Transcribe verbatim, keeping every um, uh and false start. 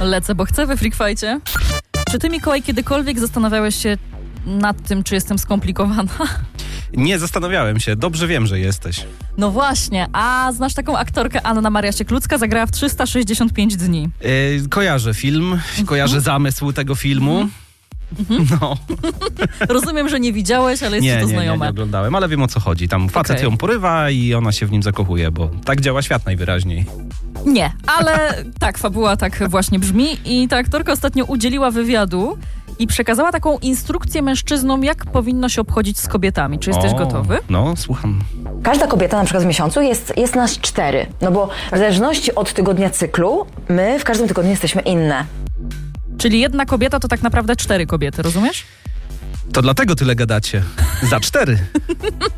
Lecę, bo chcę we Freakfajcie. Czy ty, Mikołaj, kiedykolwiek zastanawiałeś się nad tym, czy jestem skomplikowana? Nie zastanawiałem się, dobrze wiem, że jesteś. No właśnie, a znasz taką aktorkę Anna Maria Sieklucka? Zagrała w trzysta sześćdziesiąt pięć dni. Yy, kojarzę film, mhm. kojarzę zamysł tego filmu. Mhm. No. Rozumiem, że nie widziałeś, ale jest nie, ci to nie, znajome. Nie, nie oglądałem, ale wiem, o co chodzi. Tam facet okay. ją porywa i ona się w nim zakochuje, bo tak działa świat najwyraźniej. Nie, ale tak, fabuła tak właśnie brzmi i ta aktorka ostatnio udzieliła wywiadu i przekazała taką instrukcję mężczyznom, jak powinno się obchodzić z kobietami. Czy jesteś o, gotowy? No, słucham. Każda kobieta na przykład w miesiącu jest, jest nas cztery, no bo w zależności od tygodnia cyklu, my w każdym tygodniu jesteśmy inne. Czyli jedna kobieta to tak naprawdę cztery kobiety, rozumiesz? To dlatego tyle gadacie. Za cztery.